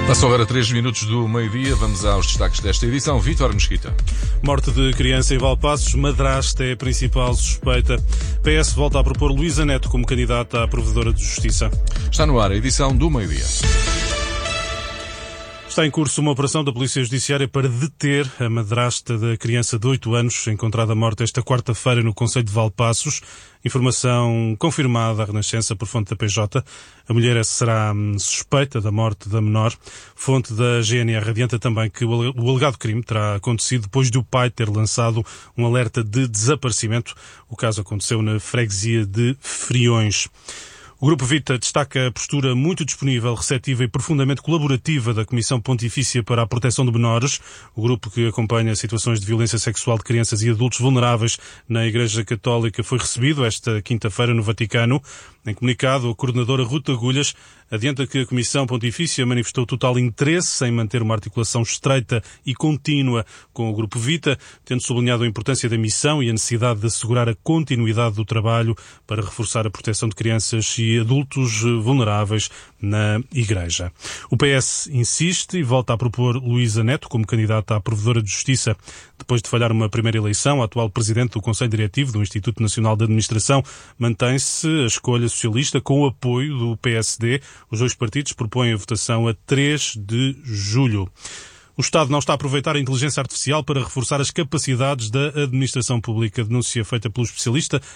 Passam agora 3 minutos do meio-dia. Vamos aos destaques desta edição. Vítor Mesquita. Morte de criança em Valpaços. Madrasta é a principal suspeita. PS volta a propor Luísa Neto como candidata à Provedora de Justiça. Está no ar a edição do meio-dia. Está em curso uma operação da Polícia Judiciária para deter a madrasta da criança de 8 anos, encontrada morta esta quarta-feira no concelho de Valpaços. Informação confirmada à Renascença por fonte da PJ. A mulher será suspeita da morte da menor. Fonte da GNR adianta também que o alegado crime terá acontecido depois do pai ter lançado um alerta de desaparecimento. O caso aconteceu na freguesia de Friões. O Grupo Vita destaca a postura muito disponível, receptiva e profundamente colaborativa da Comissão Pontifícia para a Proteção de Menores, o grupo que acompanha situações de violência sexual de crianças e adultos vulneráveis na Igreja Católica foi recebido esta quinta-feira no Vaticano. Em comunicado, a coordenadora Ruth Agulhas adianta que a Comissão Pontifícia manifestou total interesse em manter uma articulação estreita e contínua com o Grupo Vita, tendo sublinhado a importância da missão e a necessidade de assegurar a continuidade do trabalho para reforçar a proteção de crianças e adultos vulneráveis na Igreja. O PS insiste e volta a propor Luísa Neto como candidata à Provedora de Justiça. Depois de falhar uma primeira eleição, a atual presidente do Conselho Diretivo do Instituto Nacional de Administração mantém-se a escolha socialista com o apoio do PSD. Os dois partidos propõem a votação a 3 de julho. O Estado não está a aproveitar a inteligência artificial para reforçar as capacidades da administração pública. Denúncia feita pelo especialista